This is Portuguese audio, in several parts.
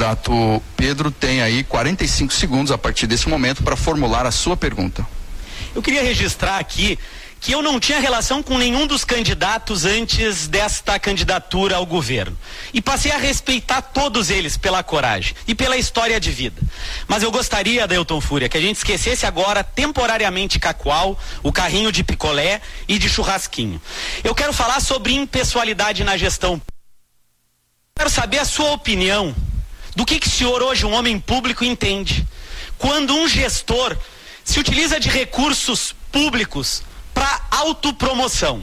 candidato Pedro tem aí 45 segundos a partir desse momento para formular a sua pergunta. Eu queria registrar aqui que eu não tinha relação com nenhum dos candidatos antes desta candidatura ao governo. E passei a respeitar todos eles pela coragem e pela história de vida. Mas eu gostaria, Adeilton Fúria, que a gente esquecesse agora temporariamente Cacoal, o carrinho de picolé e de churrasquinho. Eu quero falar sobre impessoalidade na gestão. Quero saber a sua opinião do que o senhor hoje, um homem público, entende quando um gestor se utiliza de recursos públicos para autopromoção.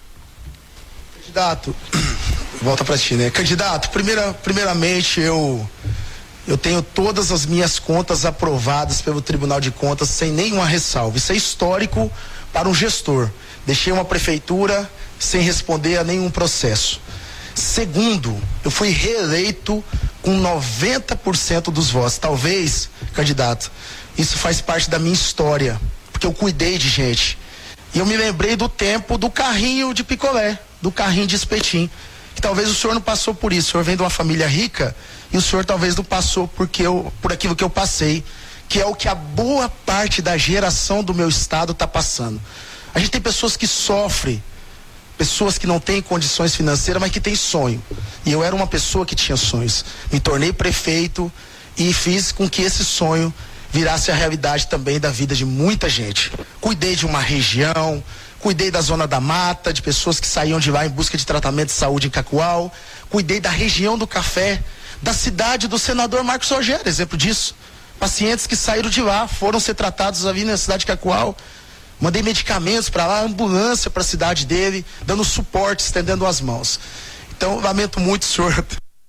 Candidato, volta para ti, né? Candidato, primeiramente eu tenho todas as minhas contas aprovadas pelo Tribunal de Contas sem nenhuma ressalva. Isso é histórico para um gestor. Deixei uma prefeitura sem responder a nenhum processo. Segundo, eu fui reeleito com 90% dos votos. Talvez, candidato, isso faz parte da minha história, porque eu cuidei de gente. E eu me lembrei do tempo do carrinho de picolé, do carrinho de espetinho. Que talvez o senhor não passou por isso. O senhor vem de uma família rica e o senhor talvez não passou por aquilo que eu passei, que é o que a boa parte da geração do meu estado está passando. A gente tem pessoas que sofrem, pessoas que não têm condições financeiras, mas que têm sonho. E eu era uma pessoa que tinha sonhos. Me tornei prefeito e fiz com que esse sonho virasse a realidade também da vida de muita gente. Cuidei de uma região, cuidei da zona da mata, de pessoas que saíam de lá em busca de tratamento de saúde em Cacoal, cuidei da região do café, da cidade do senador Marcos Rogério, exemplo disso. Pacientes que saíram de lá, foram ser tratados ali na cidade de Cacoal. Mandei medicamentos para lá, ambulância para a cidade dele, dando suporte, estendendo as mãos. Então, lamento muito, senhor,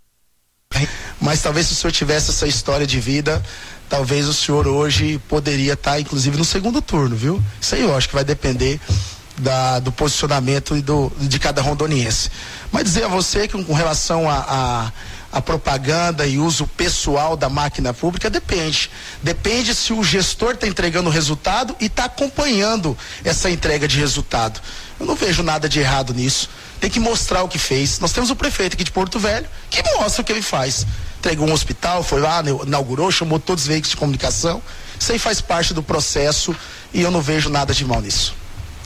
mas talvez se o senhor tivesse essa história de vida, talvez o senhor hoje poderia estar, inclusive, no segundo turno, viu? Isso aí eu acho que vai depender do posicionamento de cada rondoniense. Mas dizer a você que com relação a propaganda e uso pessoal da máquina pública, depende se o gestor está entregando o resultado e está acompanhando essa entrega de resultado. Eu não vejo nada de errado nisso. Tem que mostrar o que fez. Nós temos o prefeito aqui de Porto Velho que mostra o que ele faz. Entregou um hospital, foi lá, inaugurou, chamou todos os veículos de comunicação. Isso aí faz parte do processo e eu não vejo nada de mal nisso.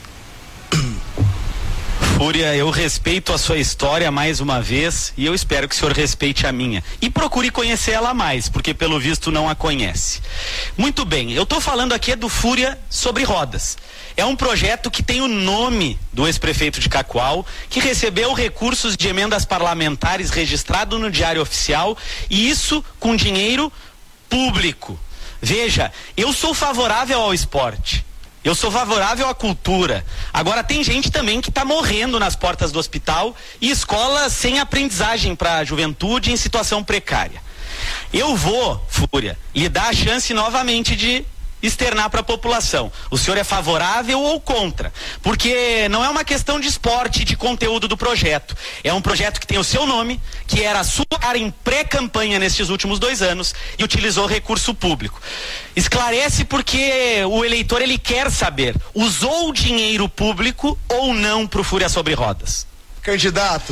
Fúria, eu respeito a sua história mais uma vez e eu espero que o senhor respeite a minha. E procure conhecer ela mais, porque pelo visto não a conhece. Muito bem, eu estou falando aqui do Fúria sobre Rodas. É um projeto que tem o nome do ex-prefeito de Cacoal, que recebeu recursos de emendas parlamentares registrado no Diário Oficial, e isso com dinheiro público. Veja, eu sou favorável ao esporte. Eu sou favorável à cultura. Agora tem gente também que está morrendo nas portas do hospital e escolas sem aprendizagem para a juventude em situação precária. Eu vou, Fúria, lhe dar a chance novamente de externar para a população. O senhor é favorável ou contra? Porque não é uma questão de esporte, de conteúdo do projeto. É um projeto que tem o seu nome, que era a sua cara em pré-campanha nesses últimos 2 anos e utilizou recurso público. Esclarece porque o eleitor, ele quer saber, usou dinheiro público ou não para o Fúria sobre Rodas? Candidato,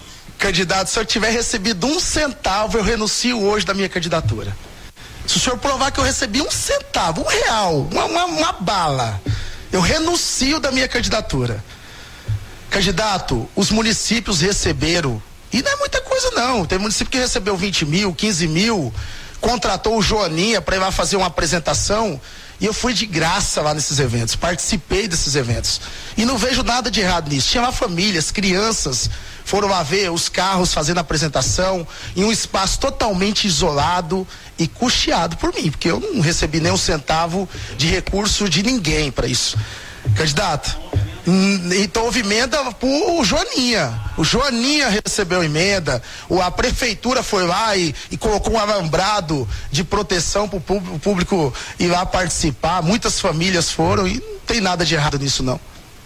se eu tiver recebido 1 centavo, eu renuncio hoje da minha candidatura. Se o senhor provar que eu recebi 1 centavo, R$1, uma bala, eu renuncio da minha candidatura. Candidato, os municípios receberam, e não é muita coisa não, tem município que recebeu 20 mil, 15 mil, contratou o Joaninha para ir lá fazer uma apresentação, e eu fui de graça lá nesses eventos, participei desses eventos, e não vejo nada de errado nisso. Tinha lá famílias, crianças, foram lá ver os carros fazendo apresentação, em um espaço totalmente isolado e custeado por mim, porque eu não recebi nem 1 centavo de recurso de ninguém para isso. Candidato, então houve emenda por Joaninha. O Joaninha recebeu emenda, a prefeitura foi lá e colocou um alambrado de proteção para o público ir lá participar. Muitas famílias foram e não tem nada de errado nisso não.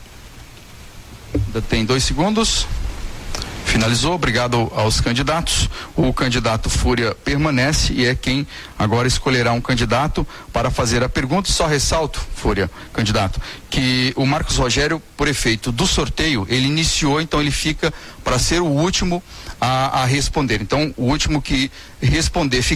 Ainda tem 2 segundos. Finalizou, obrigado aos candidatos. O candidato Fúria permanece e é quem agora escolherá um candidato para fazer a pergunta. Só ressalto, Fúria, candidato, que o Marcos Rogério, por efeito do sorteio, ele iniciou, então ele fica para ser o último a responder. Então, o último que responder